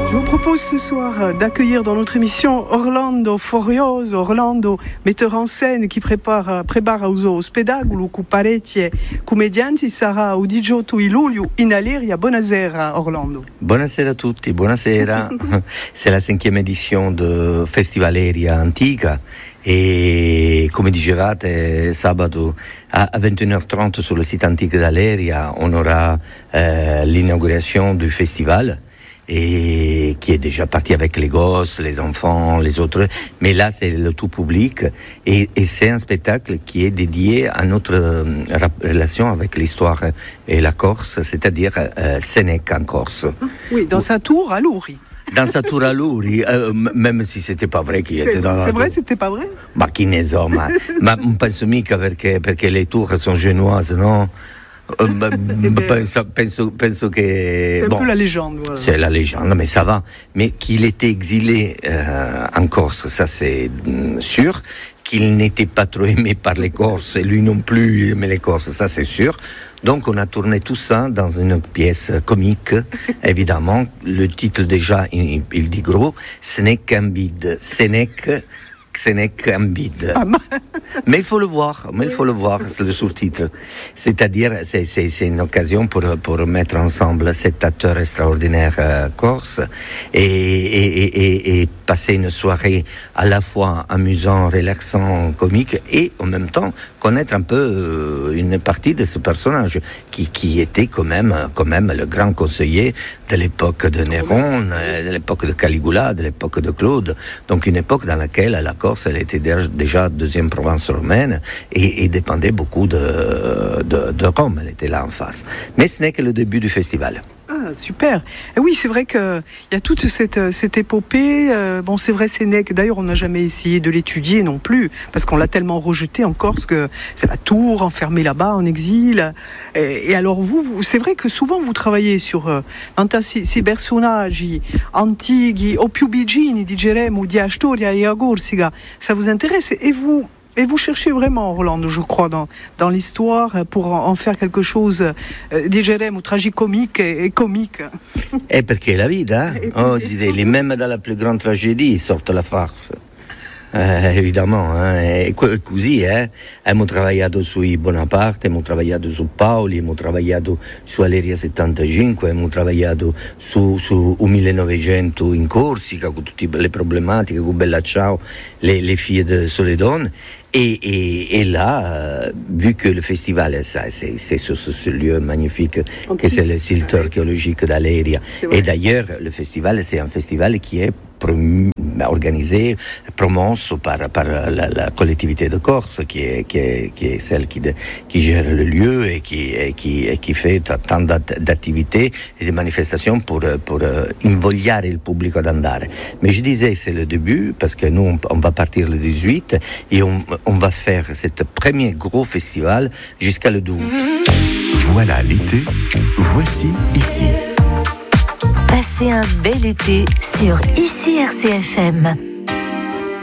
Je vous propose ce soir d'accueillir dans notre émission Orlando Forioso, Orlando, metteur en scène qui prepara uso spettacolo con parecchie commedianti, sarà il 18 luglio in Aleria. Buonasera Orlando. Buonasera a tutti, buonasera. C'est la 5e édition de Festival Aleria Antica e come dicevate sabato a 21h30 sur le site antique d'Aleria on aura l'inauguration du festival et qui est déjà parti avec les gosses, les enfants, les autres. Mais là, c'est le tout public et c'est un spectacle qui est dédié à notre relation avec l'histoire et la Corse, c'est-à-dire Sénèque en Corse. Oui, dans sa tour à Louri. Dans sa tour à Louri, même si c'était pas vrai qu'il était dans la C'est vrai, tour. c'était pas vrai? Ma chi ne so, ma non penso mica perché le tour sono genoise, no? Penso che... C'est un peu la légende. Voilà. C'est la légende, mais ça va. Mais qu'il était exilé en Corse, ça c'est sûr. Qu'il n'était pas trop aimé par les Corses, et lui non plus aimait les Corses, ça c'est sûr. Donc on a tourné tout ça dans une pièce comique, évidemment. Le titre déjà, il dit gros, Sénèque en bide. Sénèque en bide. Mais il faut le voir, c'est le sous-titre. C'est-à-dire, c'est une occasion pour mettre ensemble cet acteur extraordinaire corse et passer une soirée à la fois amusant, relaxant, comique et en même temps connaître un peu une partie de ce personnage qui était quand même le grand conseiller de l'époque de Néron, de l'époque de Caligula, de l'époque de Claude. Donc une époque dans laquelle la Corse, elle était déjà deuxième province romaine et dépendait beaucoup de Rome. Elle était là en face. Mais ce n'est que le début du festival. Ah, super. Et oui, c'est vrai qu'il y a toute cette épopée. Bon, c'est vrai, Sénèque, d'ailleurs, on n'a jamais essayé de l'étudier non plus, parce qu'on l'a tellement rejeté en Corse que c'est la tour, enfermée là-bas, en exil. Et alors, vous, c'est vrai que souvent, vous travaillez sur ces personnages antichi, o più vicini, diremo, di Astoria e a Corsica. Ça vous intéresse et vous cherchez vraiment, Orlando, je crois, dans l'histoire pour en faire quelque chose, diremo, tragicomique et comique. Et perché la vita, oggi, même dans la plus grande tragédie, sorte la farce. Évidemment, e così abbiamo lavorato sui Bonaparte, abbiamo lavorato su Paoli, abbiamo lavorato su Aleria 75, abbiamo lavorato su 1900 in Corsica con tutte le problematiche, con Bella Ciao, le figlie de Soledon. Et là, vu que le festival, c'est sur ce lieu magnifique que c'est le site archéologique d'Aleria. Et d'ailleurs, le festival, c'est un festival qui est organisé, promosso par la collectivité de Corse, qui est celle qui gère le lieu et qui fait tant d'activités et de manifestations pour invogliare il pubblico ad andare. Mais je disais, c'est le début, parce que nous, on va partir le 18 et on va faire ce premier gros festival jusqu'à le 12. Voilà l'été, voici ici. Passez un bel été sur ICI RCFM.